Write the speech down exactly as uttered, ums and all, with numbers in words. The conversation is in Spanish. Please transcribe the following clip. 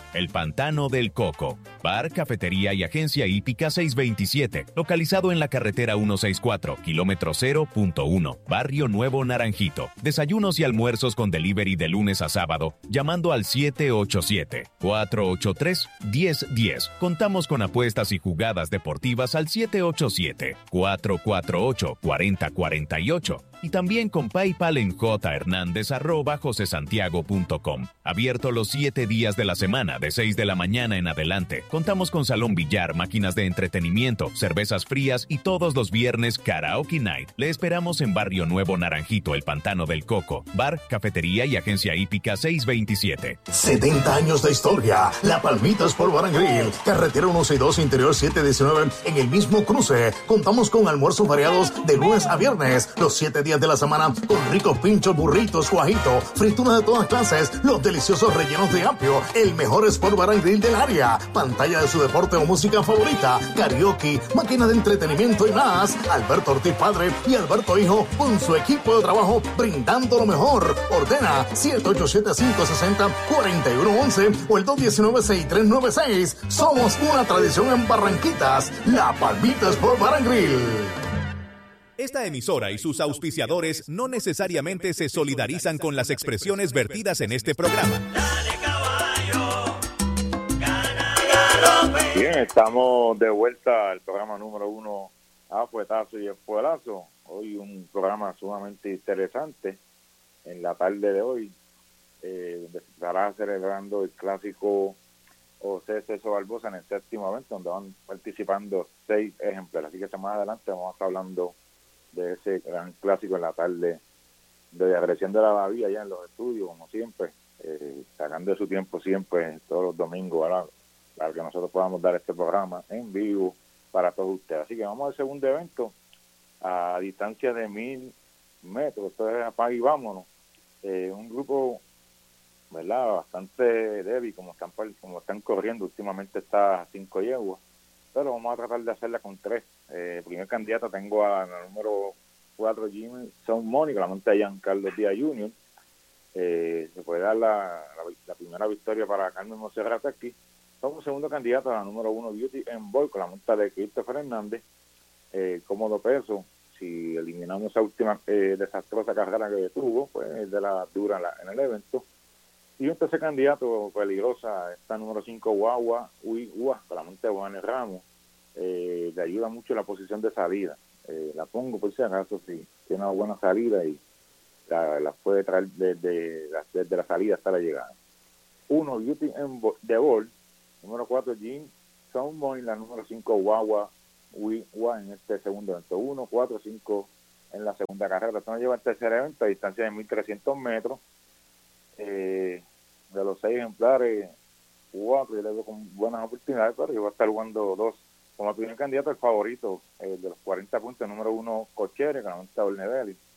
El Pantano del Coco. Bar, cafetería y agencia hípica seiscientos veintisiete, localizado en la carretera ciento sesenta y cuatro, kilómetro cero punto uno, Barrio Nuevo Naranjito. Desayunos y almuerzos con delivery de lunes a sábado, llamando al siete ocho siete, cuatro ocho tres, uno cero uno cero. Contamos con apuestas y jugadas deportivas al siete ocho siete, cuatro cuatro ocho, cuatro cero cuatro ocho. Y también con PayPal en jhernandez arroba josesantiago punto com. Abierto los siete días de la semana, de seis de la mañana en adelante. Contamos con salón billar, máquinas de entretenimiento, cervezas frías y todos los viernes karaoke night. Le esperamos en Barrio Nuevo Naranjito, El Pantano del Coco. Bar, cafetería y agencia hípica seiscientos veintisiete. setenta años de historia. La Palmitas por Bar and Grill. Carretera ciento sesenta y dos, Interior setecientos diecinueve. En el mismo cruce. Contamos con almuerzos variados de lunes a viernes. Los siete días de la semana con ricos pinchos, burritos, guajito, frituras de todas clases, los deliciosos rellenos de apio, el mejor Sport Bar and Grill del área, pantalla de su deporte o música favorita, karaoke, máquina de entretenimiento y más. Alberto Ortiz padre y Alberto hijo con su equipo de trabajo brindando lo mejor. Ordena siete ocho siete, cinco seis cero, cuatro uno uno uno o el dos uno nueve, seis tres nueve seis. Somos una tradición en Barranquitas, La Palmita Sport Bar and Grill. Esta emisora y sus auspiciadores no necesariamente se solidarizan con las expresiones vertidas en este programa. Dale, caballo, gana, galope. Bien, estamos de vuelta al programa número uno, A Fuetazo y Espuelazo. Hoy un programa sumamente interesante en la tarde de hoy, eh, donde se estará celebrando el clásico José Celso Barbosa en el séptimo evento, donde van participando seis ejemplares. Así que más adelante vamos a estar hablando de ese gran clásico en la tarde de Agresión de la Bahía allá en los estudios, como siempre, eh, sacando de su tiempo siempre, todos los domingos, ¿verdad? Para que nosotros podamos dar este programa en vivo para todos ustedes. Así que vamos al segundo evento, a distancia de mil metros, esto es apaga y vámonos. Eh, un grupo, ¿verdad?, bastante débil, como están, como están corriendo últimamente estas cinco yeguas, pero vamos a tratar de hacerla con tres. Eh, primer candidato tengo a la número cuatro, Jimmy Son Money, que la monta Giancarlo Díaz junior Eh, se puede dar la, la, la primera victoria para Carmen Monserrat aquí. Como segundo candidato a la número uno, Beauty and Boy, con la monta de Christopher Hernández. Eh, cómodo peso, si eliminamos esa última eh, desastrosa carrera que tuvo, pues de la dura en, la, en el evento. Y un tercer candidato peligrosa, esta número cinco, Guagua, Uy, Ua, con la monta de Juanes Ramos. Eh, le ayuda mucho la posición de salida. Eh, la pongo por si acaso, si tiene una buena salida y la, la puede traer desde la, desde la salida hasta la llegada. Uno, Beauty and the Ball. Número cuatro, Jim Soundboy. La número cinco, Guagua Ui Ua, en este segundo evento. Uno, cuatro, cinco en la segunda carrera. Esto nos lleva al tercer evento a distancia de mil trescientos metros. Eh, de los seis ejemplares, cuatro yo le veo con buenas oportunidades, pero yo voy a estar jugando dos. Como primer candidato, el favorito, eh, de los cuarenta puntos, número uno, Cochere, que la monta Ornevelli.